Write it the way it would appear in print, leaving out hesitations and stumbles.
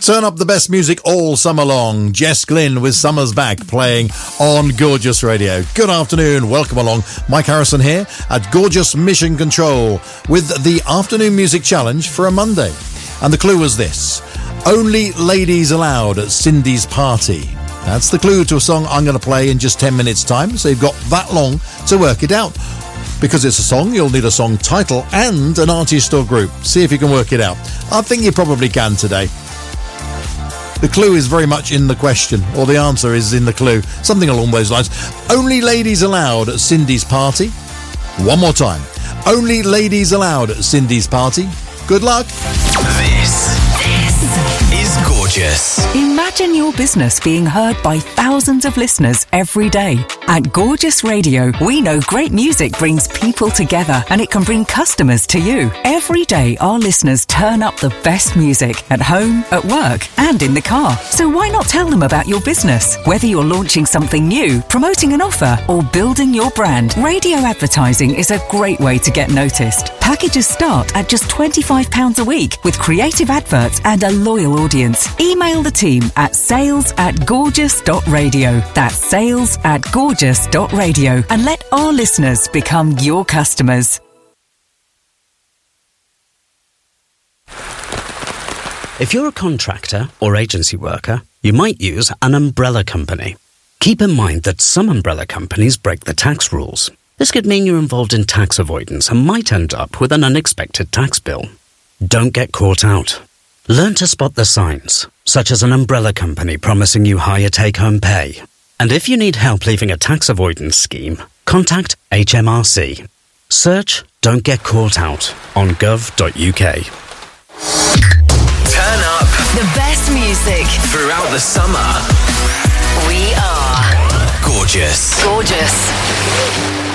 Turn up the best music all summer long. Jess Glynn with Summer's Back playing on Gorgeous Radio. Good afternoon, welcome along. Mike Harrison here at Gorgeous Mission Control with the Afternoon Music Challenge for a Monday. And the clue was this: only ladies allowed at Cindy's party. That's the clue to a song I'm going to play in just 10 minutes time, so you've got that long to work it out. Because it's a song, you'll need a song title and an artist or group. See if you can work it out. I think you probably can today. The clue is very much in the question, or the answer is in the clue. Something along those lines. Only ladies allowed at Cindy's party. One more time. Only ladies allowed at Cindy's party. Good luck. This is Gorgeous. Imagine your business being heard by thousands of listeners every day. At Gorgeous Radio, we know great music brings people together and it can bring customers to you. Every day, our listeners turn up the best music at home, at work, and in the car. So why not tell them about your business? Whether you're launching something new, promoting an offer, or building your brand, radio advertising is a great way to get noticed. Packages start at just £25 a week with creative adverts and a loyal audience. Email the team at sales@gorgeous.radio. That's sales@gorgeous.radio, and let our listeners become your customers. If you're a contractor or agency worker, you might use an umbrella company. Keep in mind that some umbrella companies break the tax rules. This could mean you're involved in tax avoidance and might end up with an unexpected tax bill. Don't get caught out. Learn to spot the signs, such as an umbrella company promising you higher take-home pay. And if you need help leaving a tax avoidance scheme, contact HMRC. Search Don't Get Caught Out on gov.uk. Turn up The best music. throughout the summer. We are Gorgeous. Gorgeous.